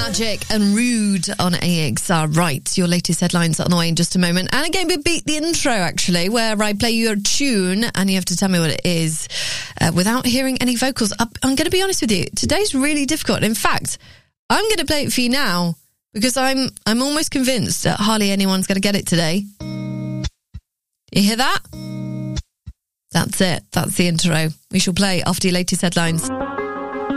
Magic and Rude on AXR. Right, your latest headlines on the way in just a moment. And again, we beat the intro, actually, where I play you a tune and you have to tell me what it is without hearing any vocals. I'm going to be honest with you. Today's really difficult. In fact, I'm going to play it for you now because I'm almost convinced that hardly anyone's going to get it today. You hear that? That's it. That's the intro. We shall play after your latest headlines.